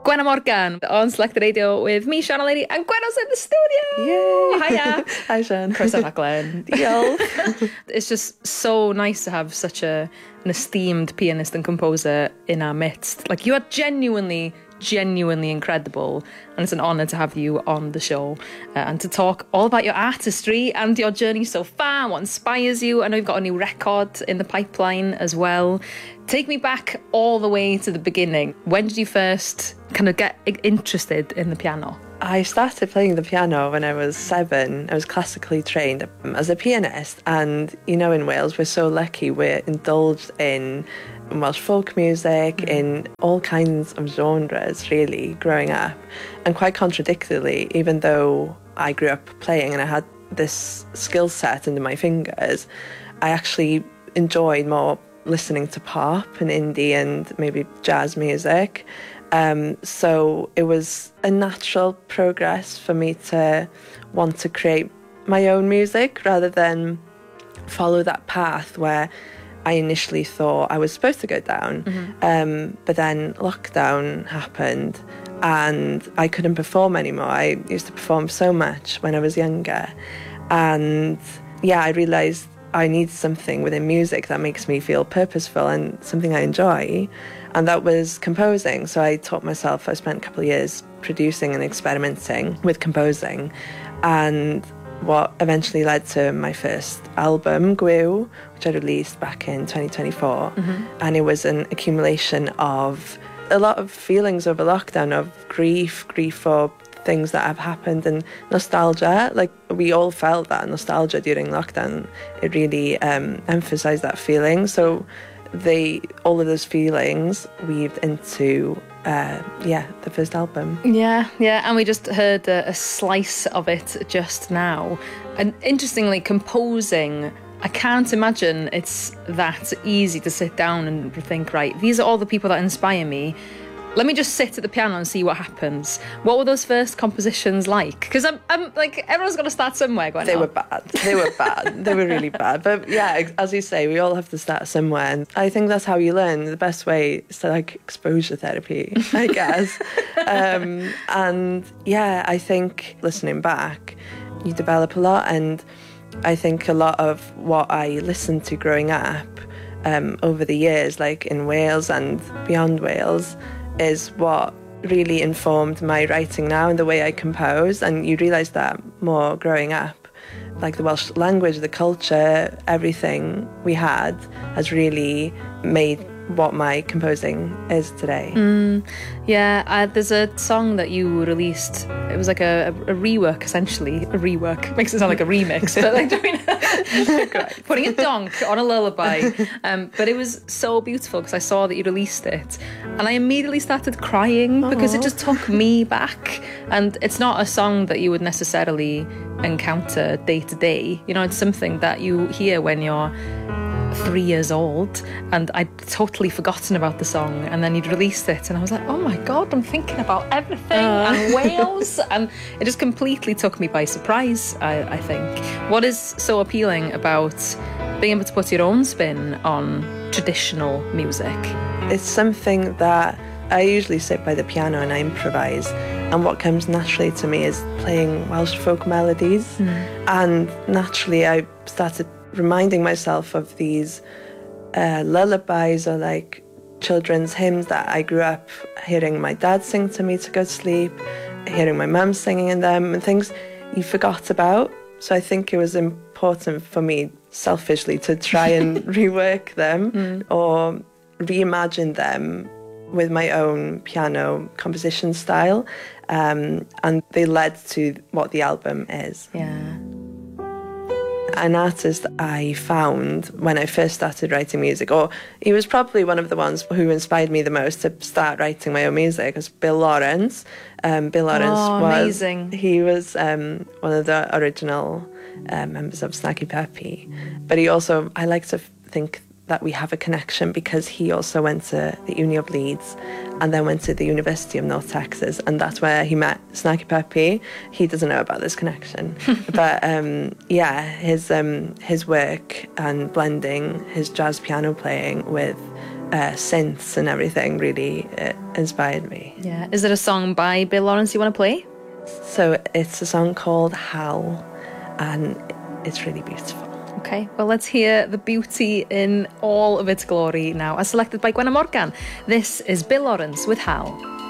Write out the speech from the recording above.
Gwenna Morgan on Selected Radio with me, Sian O'Leary, and Gwenna's in the studio. Yay! Hiya. Hi, Sian. Croeso rhaglen. Diolch. It's just so nice to have such an esteemed pianist and composer in our midst. Like, you are genuinely incredible, and it's an honour to have you on the show and to talk all about your artistry and your journey so far and what inspires you. I know you've got a new record in the pipeline as well. Take me back all the way to the beginning. When did you first kind of get interested in the piano? I started playing the piano when I was 7. I was classically trained as a pianist, and you know, in Wales we're so lucky, we're indulged in Welsh folk music, in all kinds of genres really growing up. And quite contradictorily, even though I grew up playing and I had this skill set under my fingers, I actually enjoyed more listening to pop and indie and maybe jazz music. So it was a natural progress for me to want to create my own music rather than follow that path where I initially thought I was supposed to go down. But then lockdown happened and I couldn't perform anymore. I used to perform so much when I was younger. And yeah, I realised I need something within music that makes me feel purposeful and something I enjoy. And that was composing. So I taught myself, I spent a couple of years producing and experimenting with composing. And what eventually led to my first album, Gwyw, which I released back in 2024. And it was an accumulation of a lot of feelings over lockdown, of grief for things that have happened, and nostalgia. Like, we all felt that nostalgia during lockdown. It really emphasised that feeling. So all of those feelings weaved into the first album. Yeah, and we just heard a slice of it just now. And interestingly, composing, I can't imagine it's that easy to sit down and think, right, these are all the people that inspire me. Let me just sit at the piano and see what happens. What were those first compositions like? Because I'm like, everyone's got to start somewhere, Gwen. They were bad. They were really bad. But yeah, as you say, we all have to start somewhere. And I think that's how you learn. The best way is to like exposure therapy, I guess. And yeah, I think listening back, you develop a lot. And I think a lot of what I listened to growing up over the years, like in Wales and beyond Wales, is what really informed my writing now and the way I compose. And you realise that more growing up. Like the Welsh language, the culture, everything we had has really made what my composing is today. Yeah, there's a song that you released. It was like a rework, essentially. A rework makes it sound like a remix, but like putting a donk on a lullaby. But it was so beautiful because I saw that you released it, and I immediately started crying because it just took me back. And it's not a song that you would necessarily encounter day to day. You know, it's something that you hear when you're 3 years old, and I'd totally forgotten about the song, and then you'd released it and I was like, oh my god, I'm thinking about everything and Wales, and it just completely took me by surprise. I think what is so appealing about being able to put your own spin on traditional music? It's something that I usually sit by the piano and I improvise, and what comes naturally to me is playing Welsh folk melodies. And naturally I started reminding myself of these lullabies or like children's hymns that I grew up hearing my dad sing to me to go to sleep, hearing my mum singing in them, and things you forgot about. So I think it was important for me selfishly to try and rework them or reimagine them with my own piano composition style, and they led to what the album is. Yeah. An artist I found when I first started writing music, or he was probably one of the ones who inspired me the most to start writing my own music, was Bill Lawrence. Bill Lawrence amazing. He was one of the original members of Snaggy Puppy. But he also, I like to think that we have a connection because he also went to the Uni of Leeds and then went to the University of North Texas, and that's where he met Snaggy Puppy. He doesn't know about this connection. But his work and blending his jazz piano playing with synths and everything really inspired me. Yeah. Is there a song by Bill Lawrence you want to play? So it's a song called Howl, and it's really beautiful. Okay, well, let's hear the beauty in all of its glory now, as selected by Gwenna Morgan. This is Bill Lawrence with Howl.